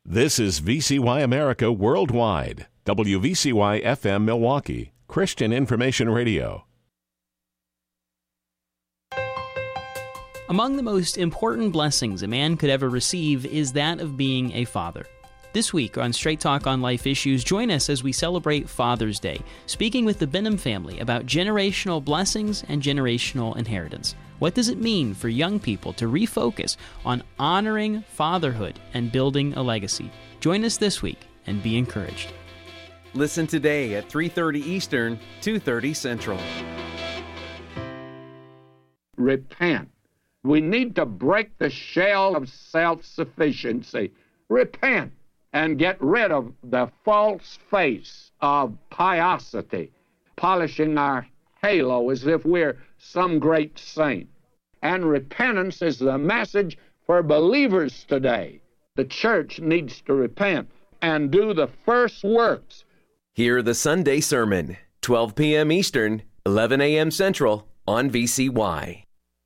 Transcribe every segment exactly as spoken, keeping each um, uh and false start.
This is V C Y America Worldwide, W V C Y F M Milwaukee, Christian Information Radio. Among the most important blessings a man could ever receive is that of being a father. This week on Straight Talk on Life Issues, join us as we celebrate Father's Day, speaking with the Benham family about generational blessings and generational inheritance. What does it mean for young people to refocus on honoring fatherhood and building a legacy? Join us this week and be encouraged. Listen today at three thirty Eastern, two thirty Central. Repent. We need to break the shell of self-sufficiency. Repent and get rid of the false face of piosity, polishing our halo as if we're some great saint. And repentance is the message for believers today. The church needs to repent and do the first works. Hear the Sunday sermon, twelve p.m. Eastern, eleven a.m. Central on V C Y.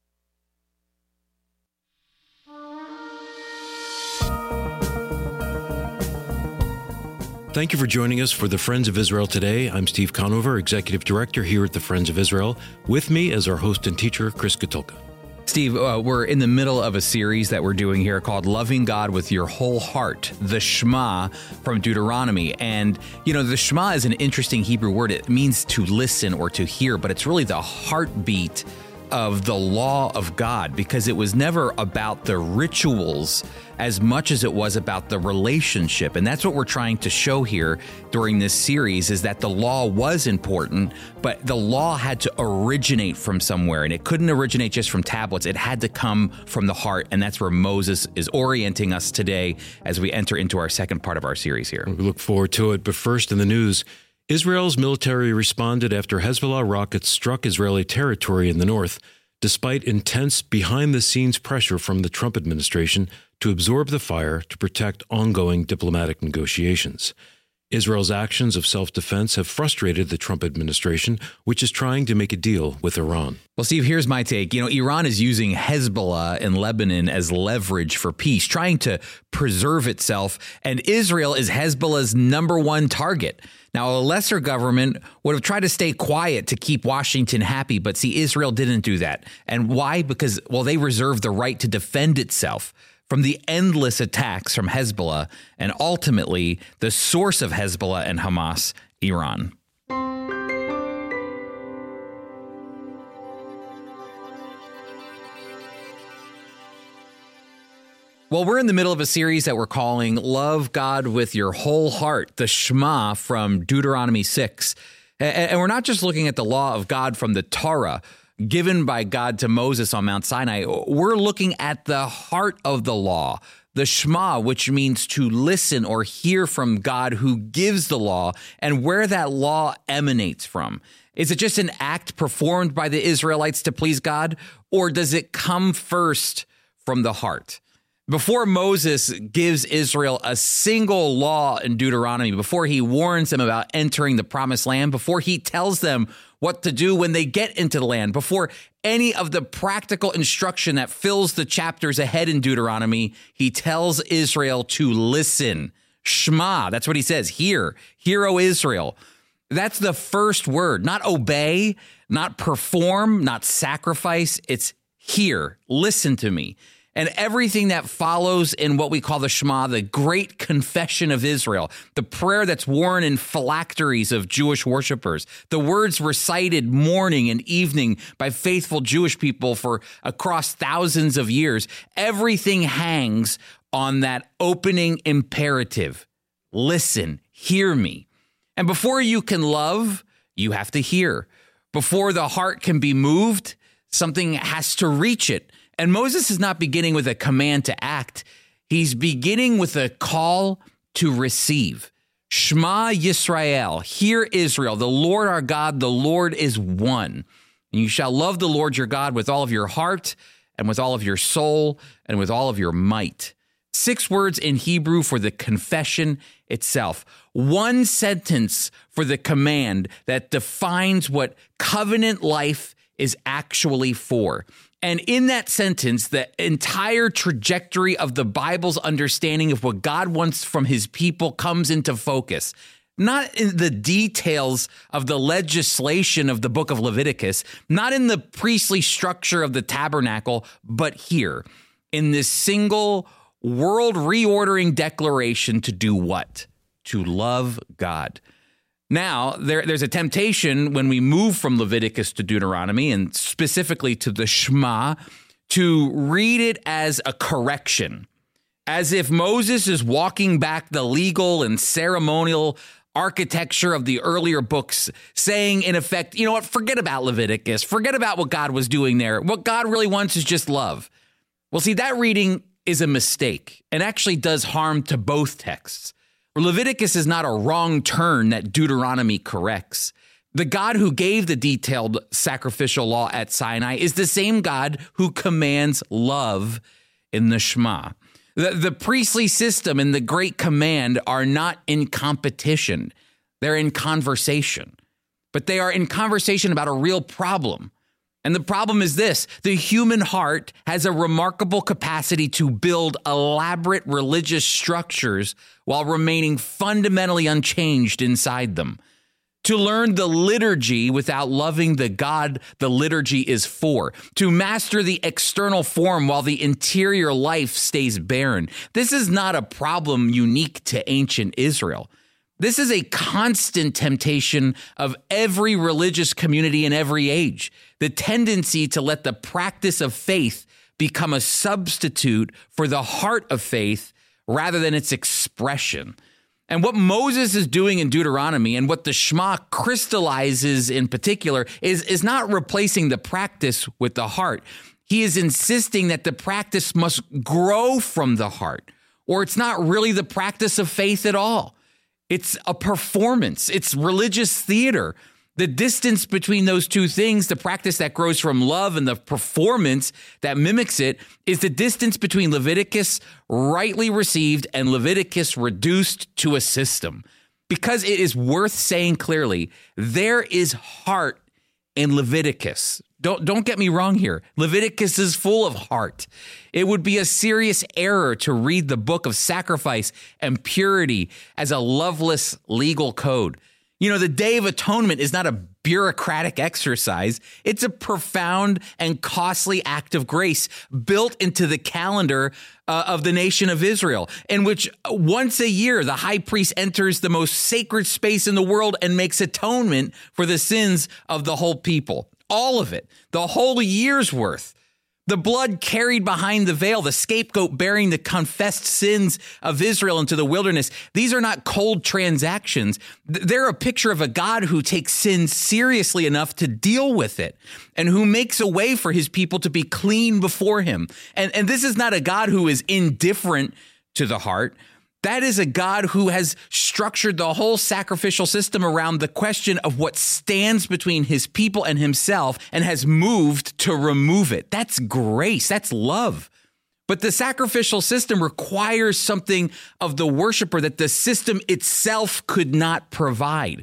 Thank you for joining us for the Friends of Israel today. I'm Steve Conover, Executive Director here at the Friends of Israel. With me is our host and teacher, Chris Katulka. Steve, uh, we're in the middle of a series that we're doing here called Loving God with Your Whole Heart, the Shema from Deuteronomy. And, you know, the Shema is an interesting Hebrew word. It means to listen or to hear, but it's really the heartbeat of the law of God, because it was never about the rituals as much as it was about the relationship. And that's what we're trying to show here during this series, is that the law was important, but the law had to originate from somewhere, and it couldn't originate just from tablets. It had to come from the heart, and that's where Moses is orienting us today as we enter into our second part of our series here. We look forward to it, but first in the news, Israel's military responded after Hezbollah rockets struck Israeli territory in the north, despite intense behind-the-scenes pressure from the Trump administration to absorb the fire to protect ongoing diplomatic negotiations. Israel's actions of self-defense have frustrated the Trump administration, which is trying to make a deal with Iran. Well, Steve, here's my take. You know, Iran is using Hezbollah in Lebanon as leverage for peace, trying to preserve itself, and Israel is Hezbollah's number one target. Now, a lesser government would have tried to stay quiet to keep Washington happy, but see, Israel didn't do that. And why? Because, well, they reserve the right to defend itself from the endless attacks from Hezbollah, and ultimately the source of Hezbollah and Hamas, Iran. Well, we're in the middle of a series that we're calling Love God with Your Whole Heart, the Shema from Deuteronomy six. And we're not just looking at the law of God from the Torah, given by God to Moses on Mount Sinai. We're looking at the heart of the law, the Shema, which means to listen or hear from God who gives the law, and where that law emanates from. Is it just an act performed by the Israelites to please God, or does it come first from the heart? Before Moses gives Israel a single law in Deuteronomy, before he warns them about entering the promised land, before he tells them what to do when they get into the land, before any of the practical instruction that fills the chapters ahead in Deuteronomy, he tells Israel to listen. Shema, that's what he says. Hear, hear, O Israel. That's the first word, not obey, not perform, not sacrifice. It's hear, listen to me. And everything that follows in what we call the Shema, the great confession of Israel, the prayer that's worn in phylacteries of Jewish worshipers, the words recited morning and evening by faithful Jewish people for across thousands of years, everything hangs on that opening imperative. Listen, hear me. And before you can love, you have to hear. Before the heart can be moved, something has to reach it. And Moses is not beginning with a command to act. He's beginning with a call to receive. Shema Yisrael, hear Israel, the Lord our God, the Lord is one. And you shall love the Lord your God with all of your heart and with all of your soul and with all of your might. Six words in Hebrew for the confession itself. One sentence for the command that defines what covenant life is actually for. And in that sentence, the entire trajectory of the Bible's understanding of what God wants from his people comes into focus. Not in the details of the legislation of the book of Leviticus, not in the priestly structure of the tabernacle, but here, in this single world reordering declaration to do what? To love God. Now, there, there's a temptation when we move from Leviticus to Deuteronomy, and specifically to the Shema, to read it as a correction, as if Moses is walking back the legal and ceremonial architecture of the earlier books, saying, in effect, you know what, forget about Leviticus, forget about what God was doing there. What God really wants is just love. Well, see, that reading is a mistake and actually does harm to both texts. Leviticus is not a wrong turn that Deuteronomy corrects. The God who gave the detailed sacrificial law at Sinai is the same God who commands love in the Shema. The, the priestly system and the great command are not in competition. They're in conversation. But they are in conversation about a real problem. And the problem is this: the human heart has a remarkable capacity to build elaborate religious structures while remaining fundamentally unchanged inside them. To learn the liturgy without loving the God the liturgy is for. To master the external form while the interior life stays barren. This is not a problem unique to ancient Israel. This is a constant temptation of every religious community in every age. The tendency to let the practice of faith become a substitute for the heart of faith rather than its expression. And what Moses is doing in Deuteronomy, and what the Shema crystallizes in particular, is, is not replacing the practice with the heart. He is insisting that the practice must grow from the heart, or it's not really the practice of faith at all. It's a performance. It's religious theater. The distance between those two things, the practice that grows from love and the performance that mimics it, is the distance between Leviticus rightly received and Leviticus reduced to a system. Because it is worth saying clearly, there is heart in Leviticus. Don't, don't get me wrong here. Leviticus is full of heart. It would be a serious error to read the book of sacrifice and purity as a loveless legal code. You know, the Day of Atonement is not a bureaucratic exercise. It's a profound and costly act of grace built into the calendar uh, of the nation of Israel, in which once a year, the high priest enters the most sacred space in the world and makes atonement for the sins of the whole people. All of it, the whole year's worth. The blood carried behind the veil, the scapegoat bearing the confessed sins of Israel into the wilderness. These are not cold transactions. They're a picture of a God who takes sin seriously enough to deal with it, and who makes a way for his people to be clean before him. And, and this is not a God who is indifferent to the heart. That is a God who has structured the whole sacrificial system around the question of what stands between his people and himself, and has moved to remove it. That's grace. That's love. But the sacrificial system requires something of the worshiper that the system itself could not provide.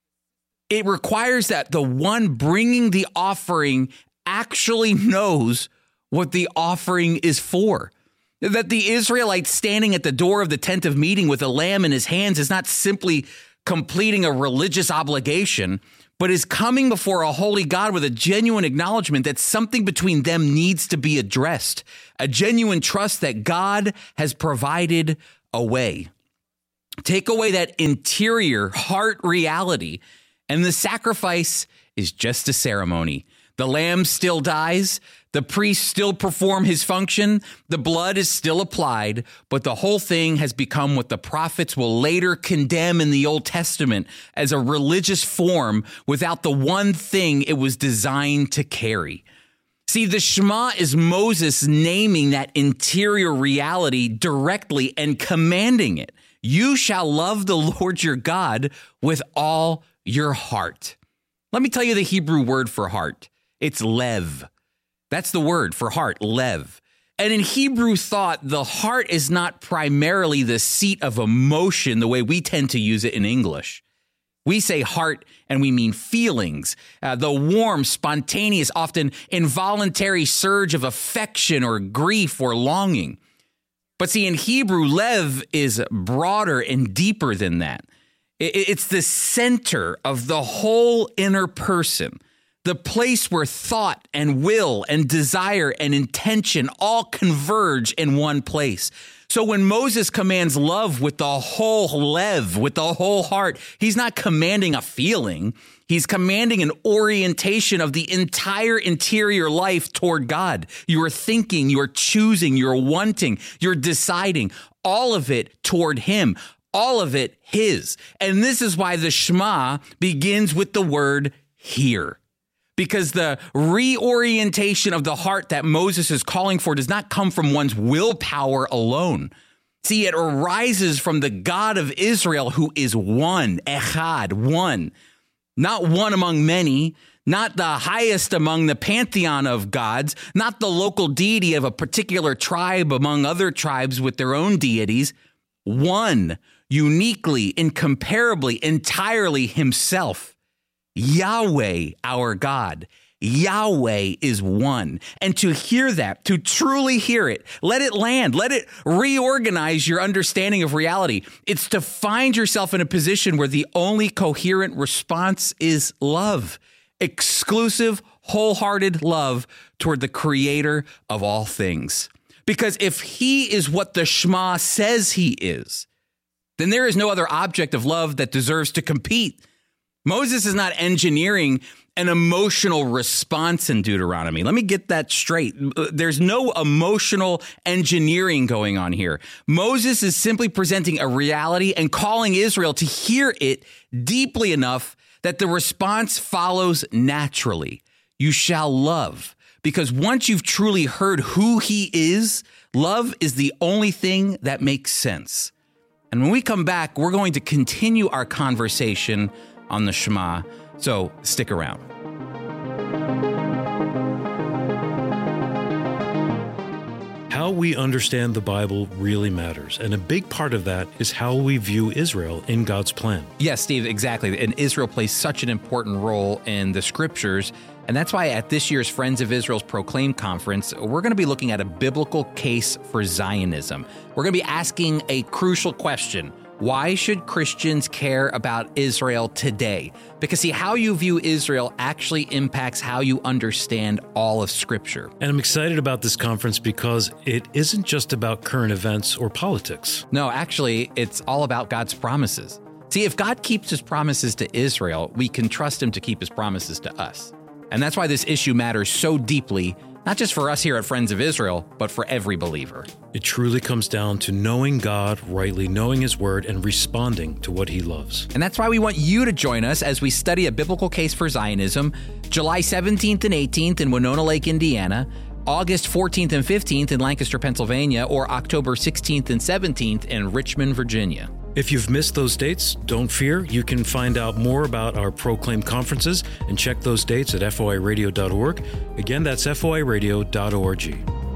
It requires that the one bringing the offering actually knows what the offering is for. That the Israelite standing at the door of the tent of meeting with a lamb in his hands is not simply completing a religious obligation, but is coming before a holy God with a genuine acknowledgement that something between them needs to be addressed, a genuine trust that God has provided a way. Take away that interior heart reality, and the sacrifice is just a ceremony. The lamb still dies. The priests still perform his function. The blood is still applied, but the whole thing has become what the prophets will later condemn in the Old Testament as a religious form without the one thing it was designed to carry. See, the Shema is Moses naming that interior reality directly and commanding it. You shall love the Lord your God with all your heart. Let me tell you the Hebrew word for heart. It's lev. That's the word for heart, lev. And in Hebrew thought, the heart is not primarily the seat of emotion the way we tend to use it in English. We say heart and we mean feelings, uh, the warm, spontaneous, often involuntary surge of affection or grief or longing. But see, in Hebrew, lev is broader and deeper than that. It's the center of the whole inner person, the place where thought and will and desire and intention all converge in one place. So when Moses commands love with the whole lev, with the whole heart, he's not commanding a feeling. He's commanding an orientation of the entire interior life toward God. You're thinking, you're choosing, you're wanting, you're deciding, all of it toward him, all of it his. And this is why the Shema begins with the word hear. Because the reorientation of the heart that Moses is calling for does not come from one's willpower alone. See, it arises from the God of Israel who is one, echad, one. Not one among many, not the highest among the pantheon of gods, not the local deity of a particular tribe among other tribes with their own deities. One, uniquely, incomparably, entirely himself. Yahweh, our God. Yahweh is one. And to hear that, to truly hear it, let it land, let it reorganize your understanding of reality. It's to find yourself in a position where the only coherent response is love, exclusive, wholehearted love toward the creator of all things. Because if he is what the Shema says he is, then there is no other object of love that deserves to compete. Moses is not engineering an emotional response in Deuteronomy. Let me get that straight. There's no emotional engineering going on here. Moses is simply presenting a reality and calling Israel to hear it deeply enough that the response follows naturally. You shall love. Because once you've truly heard who he is, love is the only thing that makes sense. And when we come back, we're going to continue our conversation on the Shema, so stick around. How we understand the Bible really matters, and a big part of that is how we view Israel in God's plan. Yes, Steve, exactly. And Israel plays such an important role in the scriptures, and that's why at this year's Friends of Israel's Proclaim Conference, we're going to be looking at a biblical case for Zionism. We're going to be asking a crucial question. Why should Christians care about Israel today? Because see, how you view Israel actually impacts how you understand all of Scripture. And I'm excited about this conference because it isn't just about current events or politics. No, actually, it's all about God's promises. See, if God keeps his promises to Israel, we can trust him to keep his promises to us. And that's why this issue matters so deeply, not just for us here at Friends of Israel, but for every believer. It truly comes down to knowing God rightly, knowing his word, and responding to what he loves. And that's why we want you to join us as we study a biblical case for Zionism, July seventeenth and eighteenth in Winona Lake, Indiana, August fourteenth and fifteenth in Lancaster, Pennsylvania, or October sixteenth and seventeenth in Richmond, Virginia. If you've missed those dates, don't fear. You can find out more about our Proclaim conferences and check those dates at F O I radio dot org. Again, that's F O I radio dot org.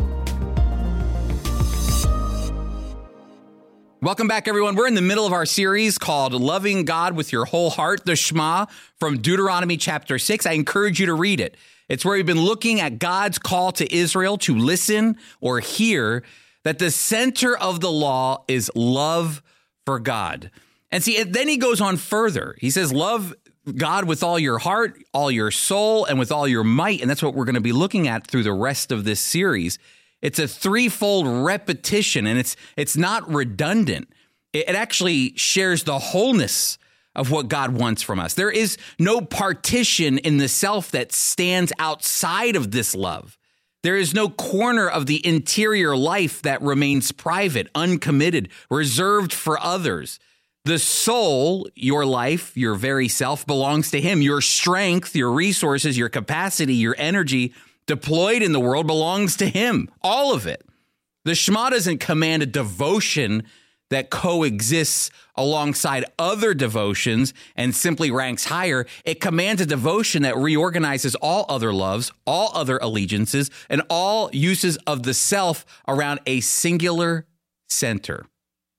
Welcome back, everyone. We're in the middle of our series called Loving God with Your Whole Heart, the Shema, from Deuteronomy chapter six. I encourage you to read it. It's where we've been looking at God's call to Israel to listen or hear that the center of the law is love for God. And see, then he goes on further. He says, love God with all your heart, all your soul, and with all your might. And that's what we're going to be looking at through the rest of this series. It's a threefold repetition, and it's it's not redundant. It, it actually shares the wholeness of what God wants from us. There is no partition in the self that stands outside of this love. There is no corner of the interior life that remains private, uncommitted, reserved for others. The soul, your life, your very self, belongs to him. Your strength, your resources, your capacity, your energy deployed in the world belongs to him. All of it. The Shema doesn't command a devotion that coexists alongside other devotions and simply ranks higher. It commands a devotion that reorganizes all other loves, all other allegiances, and all uses of the self around a singular center.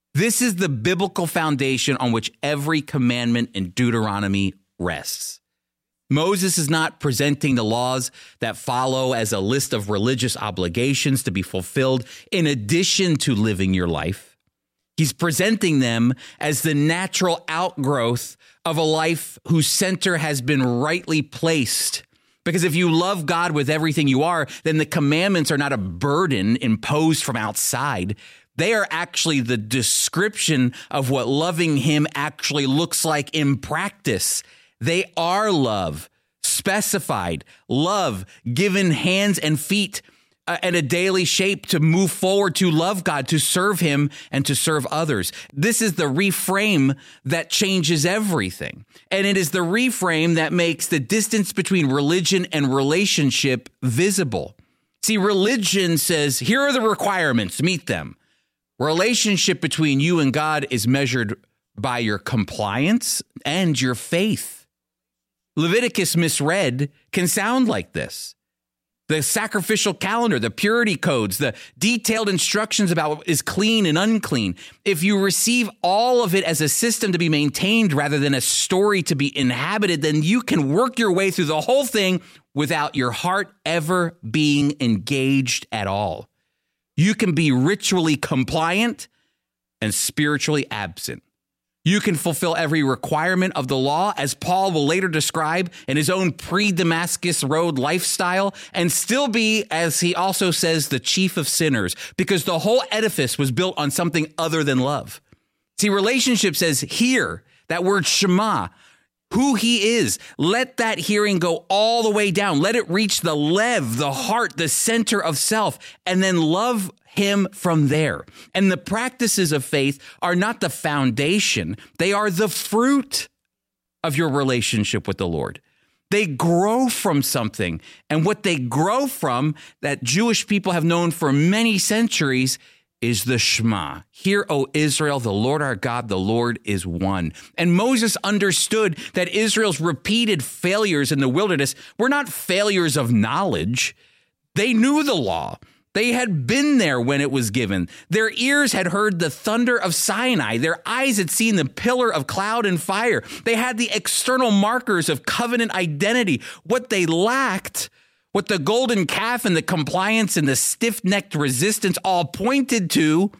This is the biblical foundation on which every commandment in Deuteronomy rests. Moses is not presenting the laws that follow as a list of religious obligations to be fulfilled in addition to living your life. He's presenting them as the natural outgrowth of a life whose center has been rightly placed. Because if you love God with everything you are, then the commandments are not a burden imposed from outside. They are actually the description of what loving him actually looks like in practice. They are love, specified, love given hands and feet uh, and a daily shape to move forward, to love God, to serve him, and to serve others. This is the reframe that changes everything. And it is the reframe that makes the distance between religion and relationship visible. See, religion says, here are the requirements, meet them. Relationship between you and God is measured by your compliance and your faith. Leviticus misread can sound like this. The sacrificial calendar, the purity codes, the detailed instructions about what is clean and unclean. If you receive all of it as a system to be maintained rather than a story to be inhabited, then you can work your way through the whole thing without your heart ever being engaged at all. You can be ritually compliant and spiritually absent. You can fulfill every requirement of the law, as Paul will later describe in his own pre-Damascus Road lifestyle, and still be, as he also says, the chief of sinners, because the whole edifice was built on something other than love. See, relationship says here, that word Shema, who he is. Let that hearing go all the way down. Let it reach the lev, the heart, the center of self, and then love him from there. And the practices of faith are not the foundation. They are the fruit of your relationship with the Lord. They grow from something. And what they grow from, that Jewish people have known for many centuries, is the Shema. Hear, O Israel, the Lord our God, the Lord is one. And Moses understood that Israel's repeated failures in the wilderness were not failures of knowledge. They knew the law. They had been there when it was given. Their ears had heard the thunder of Sinai. Their eyes had seen the pillar of cloud and fire. They had the external markers of covenant identity. What they lacked, what the golden calf and the compliance and the stiff-necked resistance all pointed to,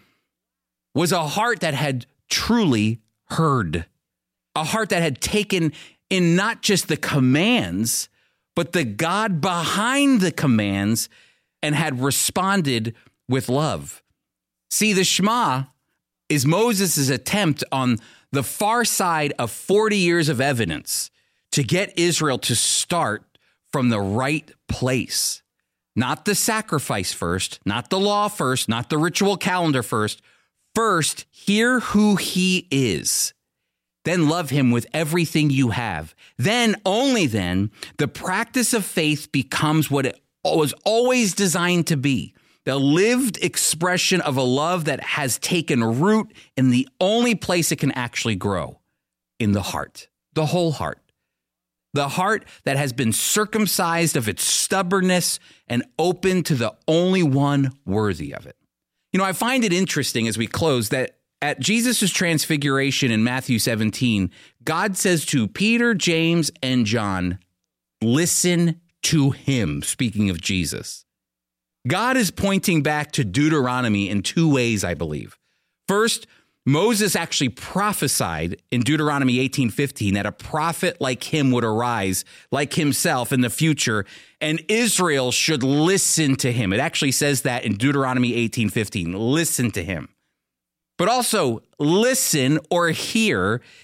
was a heart that had truly heard. A heart that had taken in not just the commands, but the God behind the commands, and had responded with love. See, the Shema is Moses' attempt on the far side of forty years of evidence to get Israel to start from the right place. Not the sacrifice first, not the law first, not the ritual calendar first. First, hear who he is. Then love him with everything you have. Then, only then, the practice of faith becomes what it was always designed to be, the lived expression of a love that has taken root in the only place it can actually grow, in the heart, the whole heart. The heart that has been circumcised of its stubbornness and open to the only one worthy of it. You know, I find it interesting as we close that at Jesus' transfiguration in Matthew seventeen, God says to Peter, James, and John, listen to him, speaking of Jesus. God is pointing back to Deuteronomy in two ways, I believe. First, Moses actually prophesied in Deuteronomy eighteen fifteen that a prophet like him would arise, like himself in the future, and Israel should listen to him. It actually says that in Deuteronomy eighteen fifteen, listen to him. But also, listen or hear